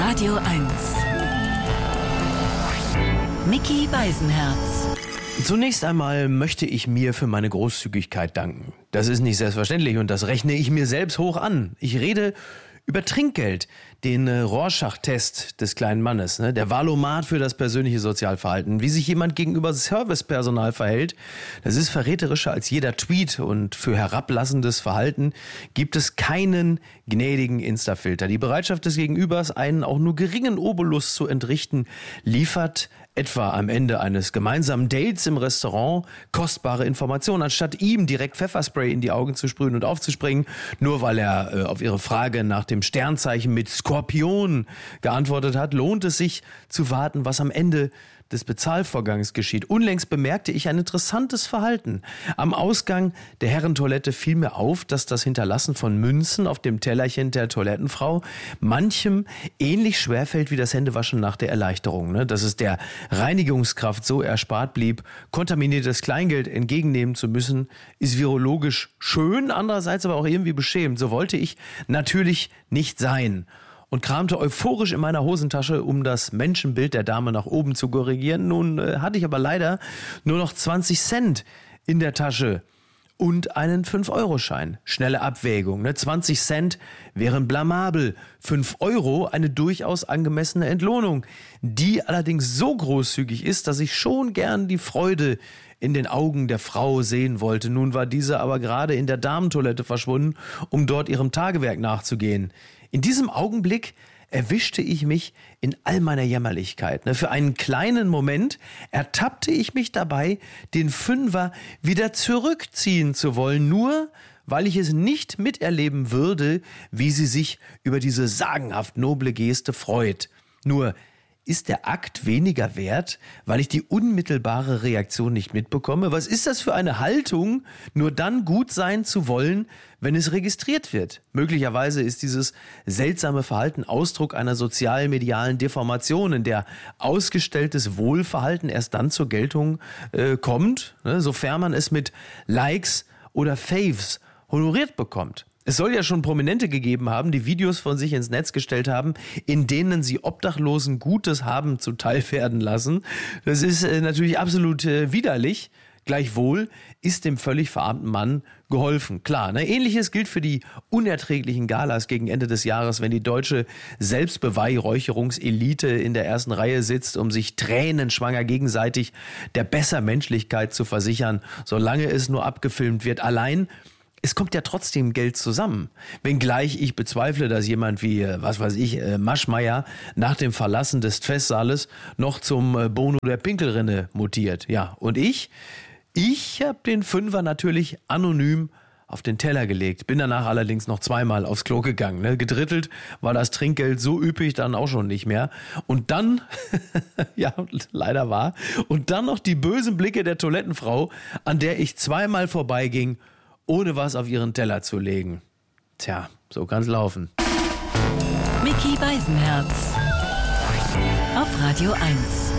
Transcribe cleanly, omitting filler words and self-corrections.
Radio 1. Micky Beisenherz. Zunächst einmal möchte ich mir für meine Großzügigkeit danken. Das ist nicht selbstverständlich und das rechne ich mir selbst hoch an. Ich rede über Trinkgeld, den Rorschach-Test des kleinen Mannes, der Valomat für das persönliche Sozialverhalten. Wie sich jemand gegenüber Servicepersonal verhält, das ist verräterischer als jeder Tweet, und für herablassendes Verhalten gibt es keinen gnädigen Insta-Filter. Die Bereitschaft des Gegenübers, einen auch nur geringen Obolus zu entrichten, liefert etwa am Ende eines gemeinsamen Dates im Restaurant kostbare Informationen, anstatt ihm direkt Pfefferspray in die Augen zu sprühen und aufzuspringen, nur weil er auf ihre Frage nach dem Sternzeichen mit Skorpion geantwortet hat, lohnt es sich zu warten, was am Ende des Bezahlvorgangs geschieht. Unlängst bemerkte ich ein interessantes Verhalten. Am Ausgang der Herrentoilette fiel mir auf, dass das Hinterlassen von Münzen auf dem Tellerchen der Toilettenfrau manchem ähnlich schwerfällt wie das Händewaschen nach der Erleichterung. Dass es der Reinigungskraft so erspart blieb, kontaminiertes Kleingeld entgegennehmen zu müssen, ist virologisch schön, andererseits aber auch irgendwie beschämend. So wollte ich natürlich nicht sein und kramte euphorisch in meiner Hosentasche, um das Menschenbild der Dame nach oben zu korrigieren. Nun hatte ich aber leider nur noch 20 Cent in der Tasche und einen 5-Euro-Schein. Schnelle Abwägung. 20 Cent wären blamabel, 5 Euro eine durchaus angemessene Entlohnung, die allerdings so großzügig ist, dass ich schon gern die Freude in den Augen der Frau sehen wollte. Nun war diese aber gerade in der Damentoilette verschwunden, um dort ihrem Tagewerk nachzugehen. In diesem Augenblick erwischte ich mich in all meiner Jämmerlichkeit. Für einen kleinen Moment ertappte ich mich dabei, den Fünfer wieder zurückziehen zu wollen, nur weil ich es nicht miterleben würde, wie sie sich über diese sagenhaft noble Geste freut. Nur ist der Akt weniger wert, weil ich die unmittelbare Reaktion nicht mitbekomme? Was ist das für eine Haltung, nur dann gut sein zu wollen, wenn es registriert wird? Möglicherweise ist dieses seltsame Verhalten Ausdruck einer sozial-medialen Deformation, in der ausgestelltes Wohlverhalten erst dann zur Geltung kommt, sofern man es mit Likes oder Faves honoriert bekommt. Es soll ja schon Prominente gegeben haben, die Videos von sich ins Netz gestellt haben, in denen sie Obdachlosen Gutes haben zuteil werden lassen. Das ist natürlich absolut widerlich. Gleichwohl ist dem völlig verarmten Mann geholfen. Klar, Ähnliches gilt für die unerträglichen Galas gegen Ende des Jahres, wenn die deutsche Selbstbeweihräucherungselite in der ersten Reihe sitzt, um sich tränenschwanger gegenseitig der Bessermenschlichkeit zu versichern, solange es nur abgefilmt wird. Allein es kommt ja trotzdem Geld zusammen. Wenngleich ich bezweifle, dass jemand wie, Maschmeyer nach dem Verlassen des Festsaales noch zum Bono der Pinkelrinne mutiert. Ja, und ich habe den Fünfer natürlich anonym auf den Teller gelegt, bin danach allerdings noch zweimal aufs Klo gegangen. Gedrittelt war das Trinkgeld so üppig dann auch schon nicht mehr. Und dann, ja, leider war, und dann noch die bösen Blicke der Toilettenfrau, an der ich zweimal vorbeiging, ohne was auf ihren Teller zu legen. Tja, so kann's laufen. Micky Beisenherz auf Radio 1.